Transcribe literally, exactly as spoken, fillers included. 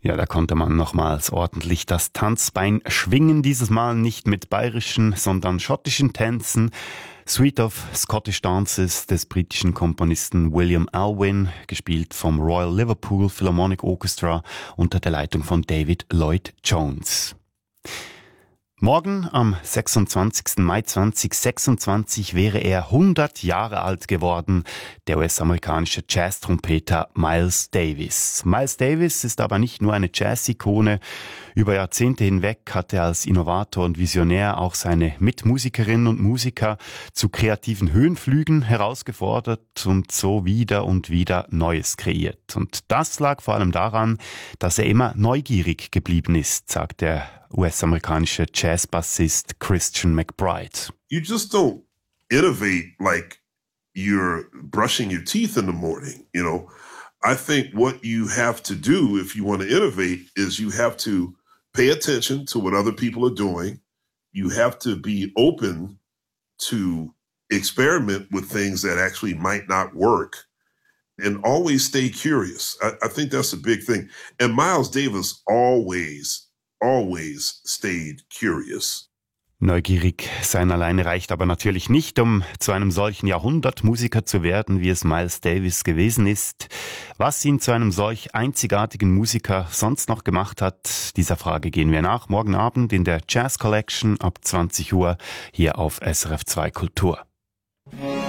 Ja, da konnte man nochmals ordentlich das Tanzbein schwingen, dieses Mal nicht mit bayerischen, sondern schottischen Tänzen. Suite of Scottish Dances des britischen Komponisten William Alwyn, gespielt vom Royal Liverpool Philharmonic Orchestra unter der Leitung von David Lloyd Jones. Morgen, am sechsundzwanzigsten Mai zweitausendsechsundzwanzig, wäre er hundert Jahre alt geworden, der U S-amerikanische Jazz-Trompeter Miles Davis. Miles Davis ist aber nicht nur eine Jazz-Ikone. Über Jahrzehnte hinweg hat er als Innovator und Visionär auch seine Mitmusikerinnen und Musiker zu kreativen Höhenflügen herausgefordert und so wieder und wieder Neues kreiert. Und das lag vor allem daran, dass er immer neugierig geblieben ist, sagt der U S-amerikanische Jazzbassist Christian McBride. You just don't innovate like you're brushing your teeth in the morning, you know. I think what you have to do if you want to innovate is you have to pay attention to what other people are doing. You have to be open to experiment with things that actually might not work and always stay curious. I, I think that's a big thing. And Miles Davis always always stayed curious. Neugierig sein alleine reicht aber natürlich nicht, um zu einem solchen Jahrhundertmusiker zu werden, wie es Miles Davis gewesen ist. Was ihn zu einem solch einzigartigen Musiker sonst noch gemacht hat, dieser Frage gehen wir nach. Morgen Abend in der Jazz Collection ab zwanzig Uhr hier auf S R F zwei Kultur.